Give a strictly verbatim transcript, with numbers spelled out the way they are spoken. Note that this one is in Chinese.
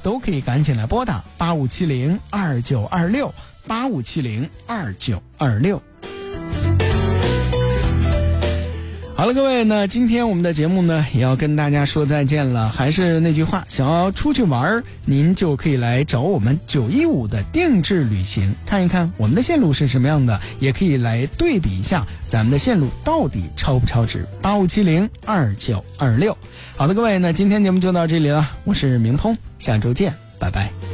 都可以赶紧来拨打八五七零二九二六八五七零二九二六。好了，各位，那今天我们的节目呢也要跟大家说再见了。还是那句话，想要出去玩，您就可以来找我们九一五的定制旅行，看一看我们的线路是什么样的，也可以来对比一下咱们的线路到底超不超值。八五七零二九二六。好的，各位，那今天节目就到这里了，我是明通，下周见，拜拜。